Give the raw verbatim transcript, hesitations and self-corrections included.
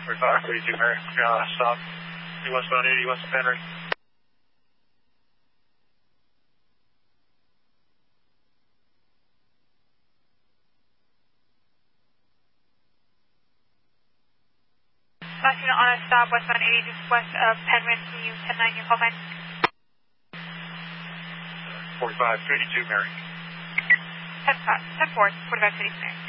forty-five thirty-two Mary. Uh, stop. He westbound eighty, west of Henry. Montana on a stop, westbound eighty, just west of Penryn. Can you ten nine your call sign? forty-five thirty-two Mary. ten four, forty-five thirty-two Mary.